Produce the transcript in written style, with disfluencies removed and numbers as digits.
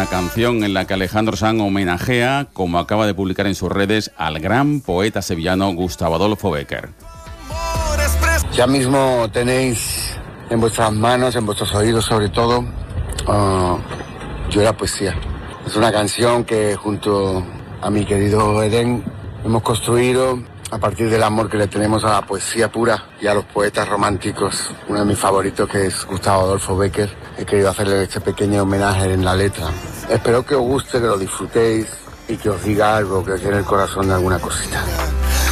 una canción en la que Alejandro Sanz homenajea, como acaba de publicar en sus redes, al gran poeta sevillano Gustavo Adolfo Bécquer. Ya mismo tenéis en vuestras manos, en vuestros oídos sobre todo, Yo era poesía. Es una canción que junto a mi querido Eden hemos construido a partir del amor que le tenemos a la poesía pura y a los poetas románticos. Uno de mis favoritos, que es Gustavo Adolfo Bécquer. He querido hacerle este pequeño homenaje en la letra. Espero que os guste, que lo disfrutéis y que os diga algo, que os llene el corazón de alguna cosita.